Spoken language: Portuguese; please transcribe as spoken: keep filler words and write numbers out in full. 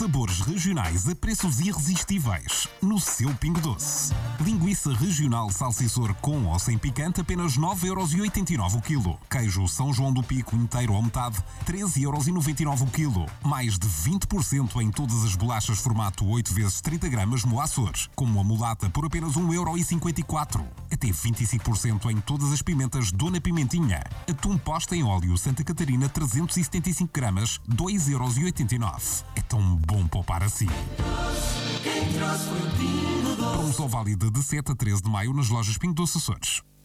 Sabores regionais a preços irresistíveis. No seu Pingo Doce. Linguiça regional salsichor com ou sem picante, apenas nove euros e oitenta e nove o quilo. Queijo São João do Pico inteiro ou metade, treze euros e noventa e nove o quilo. Mais de vinte por cento em todas as bolachas formato oito vezes trinta gramas no Açores, como a mulata por apenas um euro e cinquenta e quatro. Até vinte e cinco por cento em todas as pimentas Dona Pimentinha. Atum posta em óleo Santa Catarina trezentos e setenta e cinco gramas, dois euros e oitenta e nove. É tão bom poupar assim. Quem trouxe foi o Pingo Doce. Promoção válida de sete a treze de maio nas lojas Pingo Doce Açores.